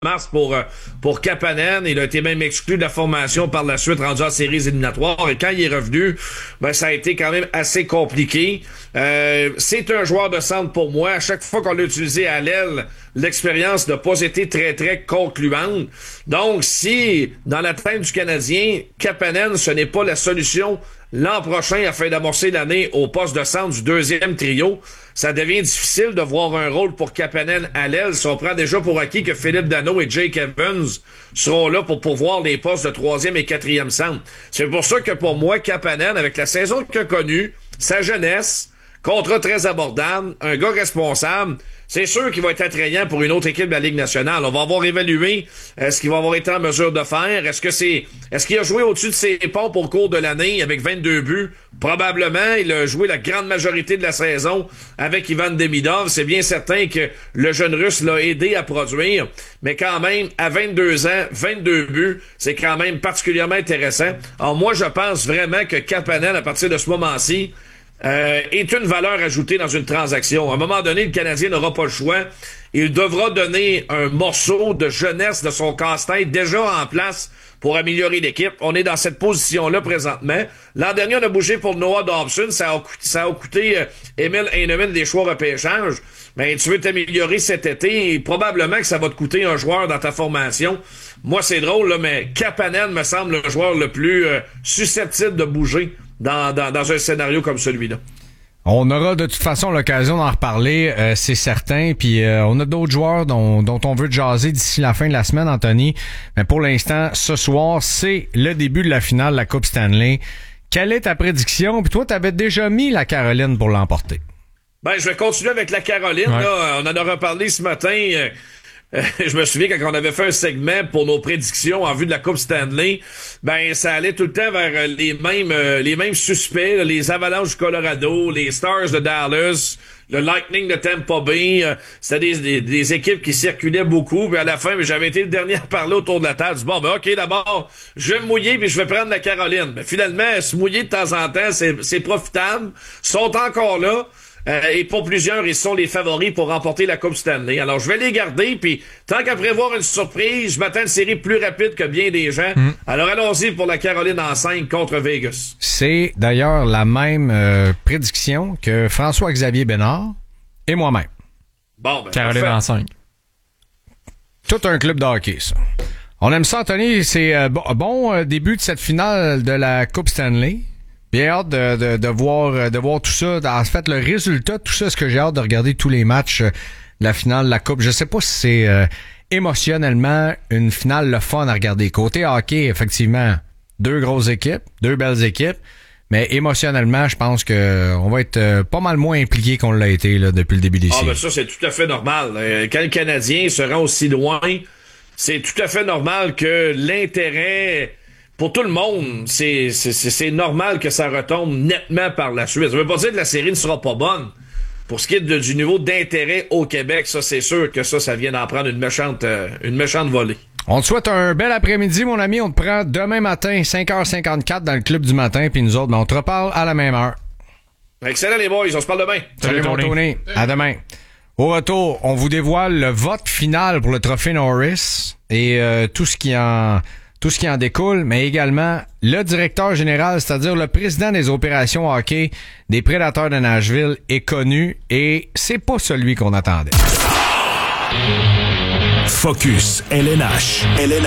mars pour Kapanen. Il a été même exclu de la formation par la suite, rendu en séries éliminatoires. Et quand il est revenu, ça a été quand même assez compliqué. C'est un joueur de centre pour moi. À chaque fois qu'on l'a utilisé à l'aile, l'expérience n'a pas été très, très concluante. Donc, si, dans la tête du Canadien, Kapanen, ce n'est pas la solution l'an prochain afin d'amorcer l'année au poste de centre du deuxième trio, ça devient difficile de voir un rôle pour Kapanen à l'aile si on prend déjà pour acquis que Philippe Danault et Jake Evans seront là pour pourvoir les postes de troisième et quatrième centre. C'est pour ça que pour moi, Kapanen, avec la saison qu'il a connue, sa jeunesse, contrat très abordable, un gars responsable, c'est sûr qu'il va être attrayant pour une autre équipe de la Ligue nationale. On va avoir évalué ce qu'il va avoir été en mesure de faire. Est-ce qu'il a joué au-dessus de ses pompes au cours de l'année avec 22 buts? Probablement. Il a joué la grande majorité de la saison avec Ivan Demidov. C'est bien certain que le jeune Russe l'a aidé à produire. Mais quand même, à 22 ans, 22 buts, c'est quand même particulièrement intéressant. Alors moi, je pense vraiment que Kapanen, à partir de ce moment-ci, est une valeur ajoutée dans une transaction. À un moment donné, le Canadien n'aura pas le choix. Il devra donner un morceau de jeunesse de son casse-tête déjà en place pour améliorer l'équipe. On est dans cette position-là présentement. L'an dernier, on a bougé pour Noah Dobson. Ça a coûté Emil Heinemann des choix repêchage. Mais tu veux t'améliorer cet été et probablement que ça va te coûter un joueur dans ta formation. Moi, c'est drôle, là, mais Kapanen me semble le joueur le plus susceptible de bouger dans un scénario comme celui-là. On aura de toute façon l'occasion d'en reparler, c'est certain. Puis on a d'autres joueurs dont on veut jaser d'ici la fin de la semaine, Anthony. Mais pour l'instant, ce soir, c'est le début de la finale de la Coupe Stanley. Quelle est ta prédiction? Puis toi, t'avais déjà mis la Caroline pour l'emporter. Je vais continuer avec la Caroline. Ouais. Là, on en a reparlé ce matin. Je me souviens quand on avait fait un segment pour nos prédictions en vue de la Coupe Stanley, ça allait tout le temps vers les mêmes suspects, là, les Avalanches du Colorado, les Stars de Dallas, le Lightning de Tampa Bay. C'était des équipes qui circulaient beaucoup. Puis à la fin, j'avais été le dernier à parler autour de la table. Je dis, OK, d'abord, je vais me mouiller puis je vais prendre la Caroline. Mais finalement, se mouiller de temps en temps, c'est profitable. Ils sont encore là. Et pour plusieurs, ils sont les favoris pour remporter la Coupe Stanley. Alors, je vais les garder, puis tant qu'à prévoir une surprise, je m'attends à une série plus rapide que bien des gens. Alors, allons-y pour la Caroline en 5 contre Vegas. C'est d'ailleurs la même prédiction que François-Xavier Bénard et moi-même. Caroline en 5. Tout un club de hockey, ça. On aime ça, Anthony. C'est bon début de cette finale de la Coupe Stanley. Bien hâte de voir tout ça. En fait, le résultat de tout ça, ce que j'ai hâte de regarder tous les matchs de la finale de la Coupe. Je sais pas si c'est émotionnellement une finale le fun à regarder. Côté hockey, effectivement, deux grosses équipes, deux belles équipes. Mais émotionnellement, je pense que on va être pas mal moins impliqué qu'on l'a été là, depuis le début des séries. Ça, c'est tout à fait normal. Quand le Canadien se rend aussi loin, c'est tout à fait normal que l'intérêt... Pour tout le monde, c'est normal que ça retombe nettement par la suite. Ça veut pas dire que la série ne sera pas bonne. Pour ce qui est du niveau d'intérêt au Québec, ça, c'est sûr que ça vient d'en prendre une méchante volée. On te souhaite un bel après-midi, mon ami. On te prend demain matin, 5h54 dans le club du matin, puis nous autres, on te reparle à la même heure. Excellent, les boys. On se parle demain. Salut mon Tony. À demain. Au retour, on vous dévoile le vote final pour le trophée Norris et tout ce qui en découle, mais également le directeur général, c'est-à-dire le président des opérations hockey des Prédateurs de Nashville est connu et c'est pas celui qu'on attendait. Focus LNH.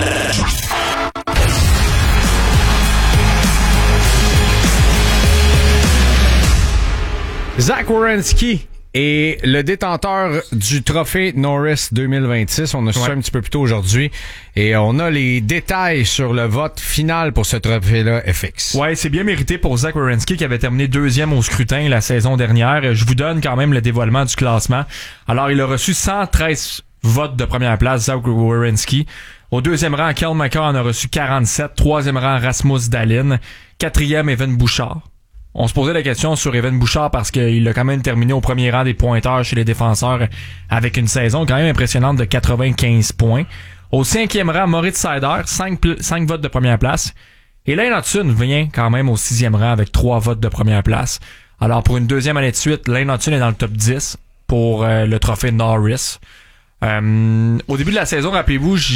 Zach Werenski est le détenteur du trophée Norris 2026. On a su ça un petit peu plus tôt aujourd'hui. Et on a les détails sur le vote final pour ce trophée-là, FX. Ouais, c'est bien mérité pour Zach Werenski qui avait terminé 2e au scrutin la saison dernière. Je vous donne quand même le dévoilement du classement. Alors, il a reçu 113 votes de première place, Zach Werenski. Au 2e rang, Kel McCarr en a reçu 47. 3e rang, Rasmus Dahlin. 4e, Evan Bouchard. On se posait la question sur Evan Bouchard parce qu'il a quand même terminé au premier rang des pointeurs chez les défenseurs avec une saison quand même impressionnante de 95 points. Au 5e rang, Moritz Seider, 5 votes de première place. Et Lane Hutton vient quand même au 6e rang avec 3 votes de première place. Alors pour une deuxième année de suite, Lane Hutton est dans le top 10 pour le trophée Norris. Au début de la saison, rappelez-vous,